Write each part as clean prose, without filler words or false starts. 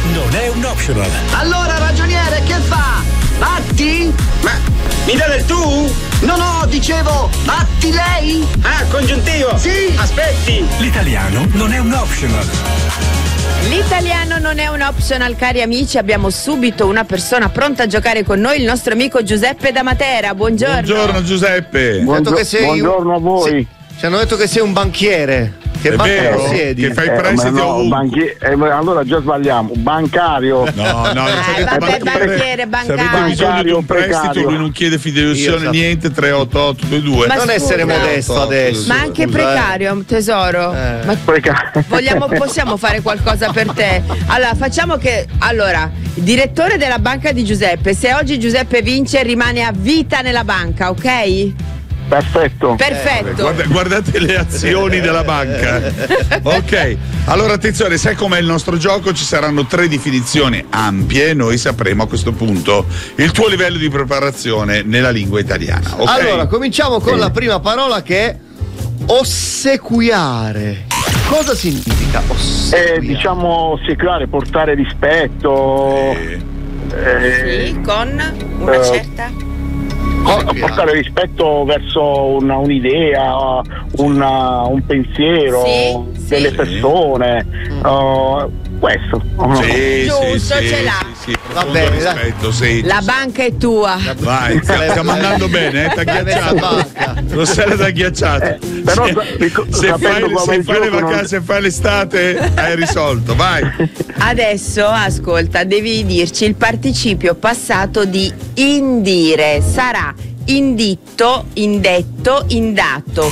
non è un optional. Allora, ragioniere, che fa? Batti? Ma mi dà del tu? No, dicevo, batti lei? Ah, congiuntivo! Sì! Aspetti! L'italiano non è un optional. L'italiano non è un optional, cari amici. Abbiamo subito una persona pronta a giocare con noi, il nostro amico Giuseppe da Matera. Buongiorno. Buongiorno Giuseppe. Buongiorno a voi. Ci hanno detto che sei un banchiere. Che È vero? Che fai prestiti ovunque. Allora già sbagliamo. Bancario. No, vabbè, banchiere, Se avete bancario. bisogno di un prestito, precario. lui non chiede fideiussione, Io so. niente. 38822. Ma non essere scusa. modesto adesso. Ma anche precario, tesoro. Ma possiamo fare qualcosa per te? Allora, facciamo che. Allora, direttore della banca di Giuseppe, se oggi Giuseppe vince, rimane a vita nella banca, ok? Perfetto. Guardate le azioni della banca. Ok, allora attenzione, sai com'è il nostro gioco? Ci saranno 3 definizioni ampie. Noi sapremo a questo punto il tuo livello di preparazione nella lingua italiana. Okay? Allora, cominciamo con la prima parola che è ossequiare. Cosa significa ossequiare? Diciamo ossequiare, portare rispetto. Sì, con una certa. Portare rispetto verso un'idea, un pensiero, Sì. delle persone. Questo. Giusto, ce l'ha. Sì, Va bene, rispetto, sì. La banca è tua. Vai, stiamo andando bene, t'ha ghiacciato. Non sei da ghiacciato. Però Se fai le vacanze, se fai l'estate, hai risolto, vai. Adesso, ascolta, devi dirci il participio passato di indire. Sarà inditto, indetto, indato.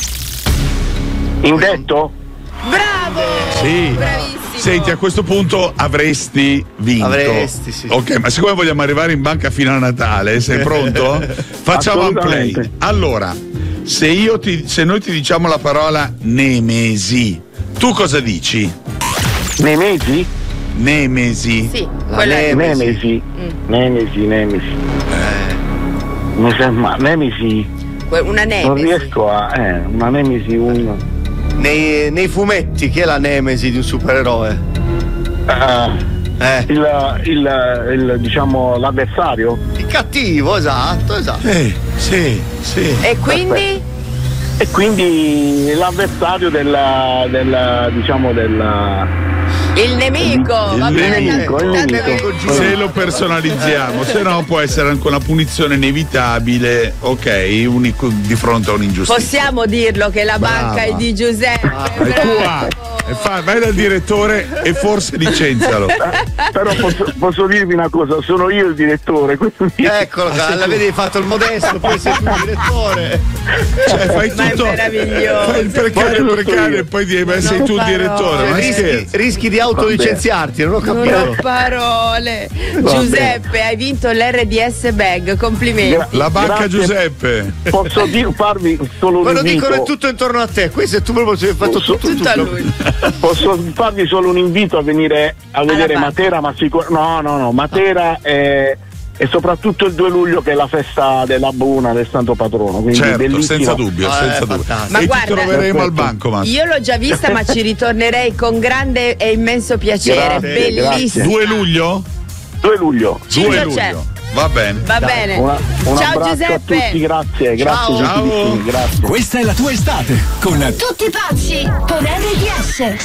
Indetto? Bravo! Sì. Bravissimo. Senti, a questo punto avresti vinto. Avresti, sì. Ok, ma siccome vogliamo arrivare in banca fino a Natale, sei pronto? Facciamo un play. Assolutamente. Allora, se noi ti diciamo la parola nemesi, tu cosa dici? Nemesi? Nemesi. Sì, La quella è. Nemesi. Nemesi. Mi sembra Nemesi. Una Non nemesi. riesco a. Una Nemesi, Nei fumetti, chi è la nemesi di un supereroe? il diciamo l'avversario. Il cattivo, esatto. Sì. E quindi? E quindi l'avversario della Il nemico. Il Va bene, nemico, tanto Se lo personalizziamo, se no può essere anche una punizione inevitabile, ok, unico di fronte a un'ingiustizia. possiamo dirlo che la banca è di Giuseppe. È tua. Vai dal direttore e forse licenzialo. Però posso dirvi una cosa, sono io il direttore, quindi Eccolo, vedi, fatto il modesto, poi sei tu il direttore. Cioè, fai Ma è tutto. meraviglioso. Fai il precario e poi sei tu il direttore. Ma Rischi di autolicenziarti, non ho Non capito. ho parole. Giuseppe, hai vinto l'RDS bag, complimenti. La banca Grazie. Giuseppe. posso farvi solo un Ma lo invito. dicono è tutto intorno a te, questo è tu proprio hai fatto tutto. Tutto a lui. Posso farvi solo un invito a venire a vedere banca. Matera, ma no, Matera e soprattutto il 2 luglio che è la festa della Bruna del Santo Patrono, quindi Certo, bellissima. senza dubbio. fantastico. Ma E guarda, ti troveremo al bancomat. Io l'ho già vista, ma ci ritornerei con grande e immenso piacere. Grazie, Bellissima. 2 luglio? 2 luglio. 2 Ciclo luglio. c'è. Va bene. Va bene. Un Ciao abbraccio Giuseppe. a tutti, grazie Ciao. gentilissimi, grazie. Questa è la tua estate con Tutti pazzi con RDS.